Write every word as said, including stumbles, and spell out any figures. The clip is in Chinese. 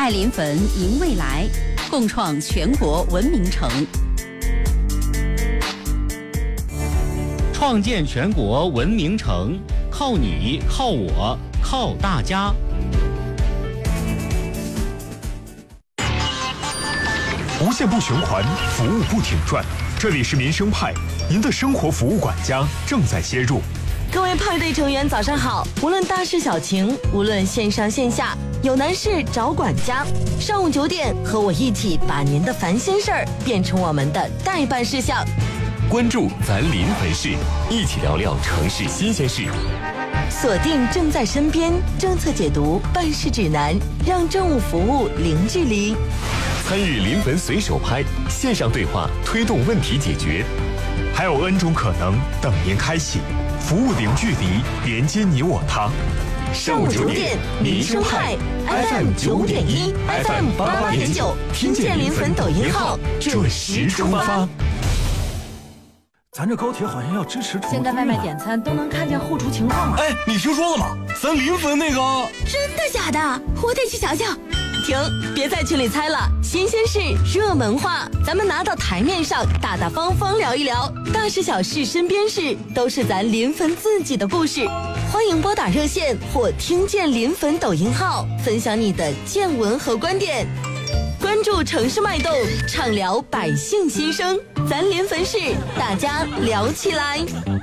爱临汾迎未来，共创全国文明城。 创建全国文明城，靠你，靠我，靠大家。 无限不循环，服务不停转。这里是民生派，您的生活服务管家正在接入。 各位派对成员早上好，无论大事小情，无论线上线下，有难事找管家。上午九点，和我一起把您的烦心事儿变成我们的待办事项。 关注咱临汾市，一起聊聊城市新鲜事。 锁定正在身边政策解读办事指南，让政务服务零距离。 参与临汾随手拍线上对话，推动问题解决。 还有 N 种可能等您开启，服务零距离，连接你我他。 上午九点，民生派 F M 九点一 ，F M 八八点九，听见临汾抖音号，准时出发。 咱这高铁好像要支持。 现在外卖点餐都能看见后厨情况了。 哎，你听说了吗？咱临汾那个…… 真的假的？我得去瞧瞧。停，别在群里猜了，新鲜事、热门话，咱们拿到台面上，大大方方聊一聊，大事小事、身边事，都是咱临汾自己的故事。欢迎拨打热线或听见临汾抖音号，分享你的见闻和观点。关注城市脉动，畅聊百姓心声，咱临汾市，大家聊起来。